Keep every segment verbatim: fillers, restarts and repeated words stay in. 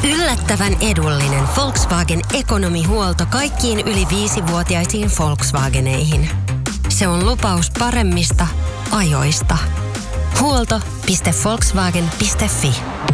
Yllättävän edullinen Volkswagen ekonomihuolto kaikkiin yli viisivuotiaisiin Volkswageneihin. Se on lupaus paremmista ajoista. Huolto piste volkswagen piste fi.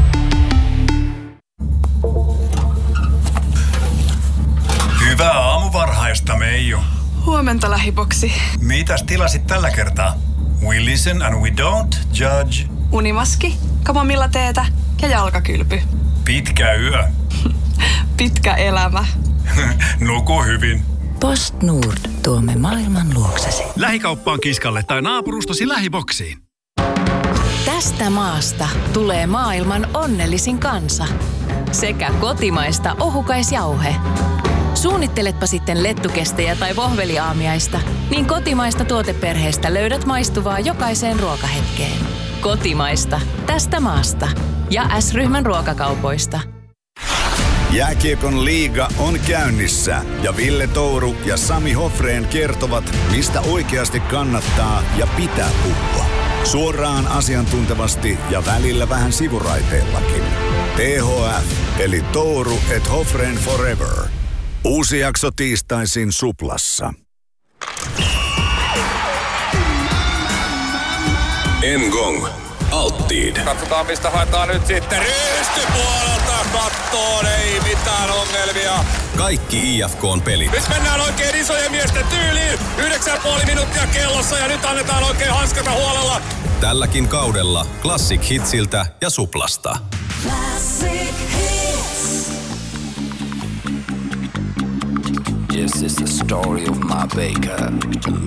Hyvää aamuvarhaista, Meiju. Huomenta, lähiboksi. Mitäs tilasit tällä kertaa? We listen and we don't judge. Unimaski, kamomilla teetä ja jalkakylpy. Pitkä yö. Pitkä elämä. Nuku hyvin. PostNord, tuomme maailman luoksesi. Lähikauppaan kiskalle tai naapurustosi lähiboksiin. Tästä maasta tulee maailman onnellisin kansa. Sekä kotimaista ohukaisjauhe. Suunnitteletpa sitten lettukestejä tai vohveliaamiaista, niin kotimaista tuoteperheestä löydät maistuvaa jokaiseen ruokahetkeen. Kotimaista. Tästä maasta. Ja S-ryhmän ruokakaupoista. Jääkiekon liiga on käynnissä ja Ville Touru ja Sami Hofrén kertovat, mistä oikeasti kannattaa ja pitää puhua. Suoraan asiantuntevasti ja välillä vähän sivuraiteellakin. T H F eli Touru et Hofrén Forever. Uusi jakso tiistaisin Suplassa. Ngong. Alttiid. Katsotaan mistä haetaan nyt sitten. Ristipuolelta kattoon, ei mitään ongelmia. Kaikki I F K:n pelit. Nyt mennään oikein isojen miesten tyyliin. Yhdeksän ja puoli minuuttia kellossa ja nyt annetaan oikein hanskata huolella. Tälläkin kaudella Classic Hitsiltä ja Suplasta. Classic Hits. This is the story of my baker.